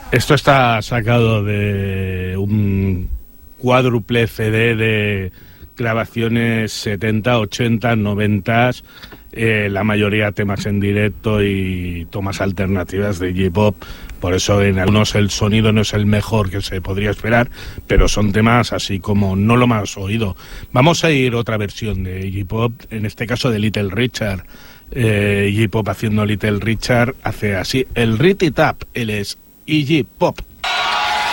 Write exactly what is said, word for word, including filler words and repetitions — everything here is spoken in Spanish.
Esto está sacado de un cuádruple C D de grabaciones setenta, ochenta, noventa, eh, la mayoría temas en directo y tomas alternativas de Iggy Pop. Por eso en algunos el sonido no es el mejor que se podría esperar, pero son temas así como no lo más oído. Vamos a ir otra versión de Iggy Pop, en este caso de Little Richard. Eh, Iggy Pop haciendo Little Richard hace así el Rit It Up, él es Iggy Pop.